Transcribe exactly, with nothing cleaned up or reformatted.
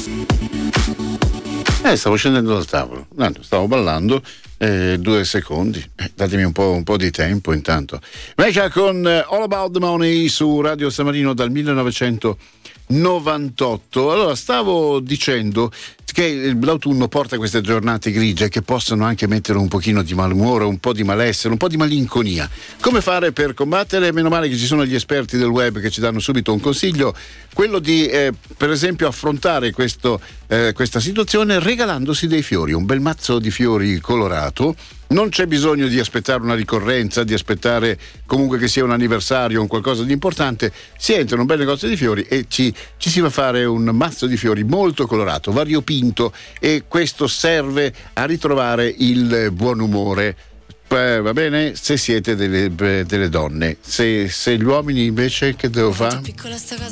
Eh, stavo scendendo dal tavolo, no, stavo ballando, eh, due secondi, eh, datemi un po', un po' di tempo intanto. Mecha con eh, All About the Money su Radio San Marino dal millenovecentonovantotto. Allora, stavo dicendo che l'autunno porta queste giornate grigie che possono anche mettere un pochino di malumore, un po' di malessere, un po' di malinconia. Come fare per combattere? Meno male che ci sono gli esperti del web che ci danno subito un consiglio, quello di eh, per esempio affrontare questo, eh, questa situazione regalandosi dei fiori, un bel mazzo di fiori colorato. Non c'è bisogno di aspettare una ricorrenza, di aspettare comunque che sia un anniversario o un qualcosa di importante. Si entra in un bel negozio di fiori e ci, ci si va a fare un mazzo di fiori molto colorato, variopinto, e questo serve a ritrovare il buon umore. Eh, va bene? Se siete delle, delle donne. Se, se gli uomini invece che devo fare?